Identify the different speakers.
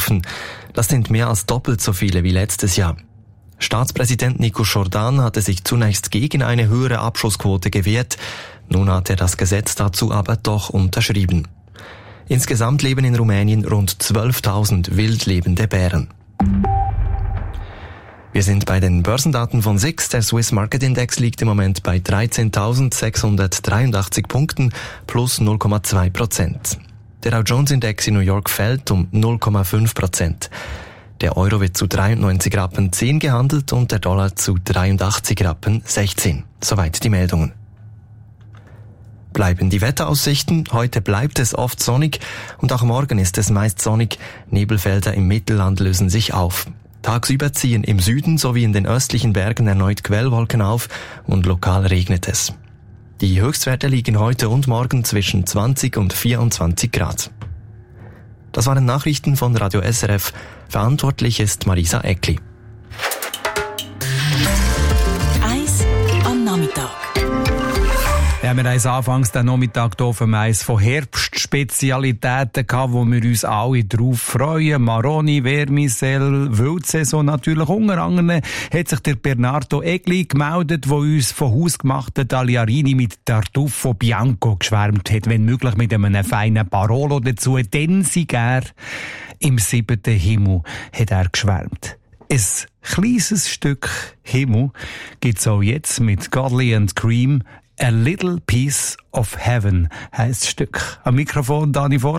Speaker 1: betroffen. Das sind mehr als doppelt so viele wie letztes Jahr. Staatspräsident Nico Jordan hatte sich zunächst gegen eine höhere Abschussquote gewehrt. Nun hat er das Gesetz dazu aber doch unterschrieben. Insgesamt leben in Rumänien rund 12.000 wild lebende Bären. Wir sind bei den Börsendaten von SIX. Der Swiss Market Index liegt im Moment bei 13.683 Punkten plus 0,2%. Der Dow Jones Index in New York fällt um 0,5%. Der Euro wird zu 93,10 Rappen gehandelt und der Dollar zu 83,16 Rappen. Soweit die Meldungen. Bleiben die Wetteraussichten. Heute bleibt es oft sonnig und auch morgen ist es meist sonnig. Nebelfelder im Mittelland lösen sich auf. Tagsüber ziehen im Süden sowie in den östlichen Bergen erneut Quellwolken auf und lokal regnet es. Die Höchstwerte liegen heute und morgen zwischen 20 und 24 Grad. Das waren Nachrichten von Radio SRF. Verantwortlich ist Marisa Eckli.
Speaker 2: Eis am Nachmittag.
Speaker 3: Ja, wir haben anfangs den Nachmittag hier auf dem Eis von Herbstspezialitäten gehabt, wo wir uns alle drauf freuen. Maroni, Vermicelle, Wildsaison natürlich. Unter anderem hat sich der Bernardo Egli gemeldet, der uns von hausgemachten Tagliarini mit Tartufo Bianco geschwärmt hat. Wenn möglich mit einem feinen Barolo dazu. Dann sei er im 7. Himmel, hat er geschwärmt. Ein kleines Stück Himmel gibt's auch jetzt mit Godley and Cream. A Little Piece of Heaven heisst das Stück. Am Mikrofon Dani Vor.